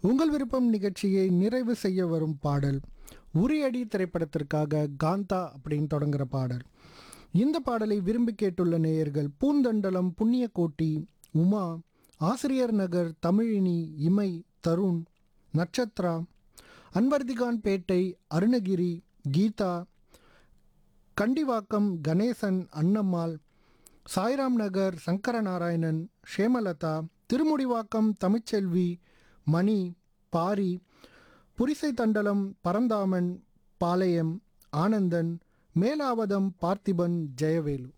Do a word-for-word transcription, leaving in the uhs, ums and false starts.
உங்கள் விருப்பம் நிகழ்ச்சியை நிறைவு செய்ய வரும் பாடல் உரியடி திரைப்படத்திற்காக காந்தா அப்படின்னு தொடங்குற பாடல். இந்த பாடலை விரும்பி கேட்டுள்ள நேயர்கள் பூந்தண்டலம், புண்ணியக்கோட்டி, உமா, ஆசிரியர் நகர், தமிழினி, இமை, தருண், நட்சத்ரா, அன்வர்திகான் பேட்டை, அருணகிரி, கீதா, கண்டிவாக்கம், கணேசன், அன்னம்மாள், சாய்ராம் நகர், சங்கரநாராயணன், ஷேமலதா, திருமுடிவாக்கம், தமிழ்ச்செல்வி, மணி, பாரி, புரிசை தண்டலம், பரந்தாமன், பாளையம், ஆனந்தன், மேலாவதம், பார்த்திபன், ஜெயவேலு.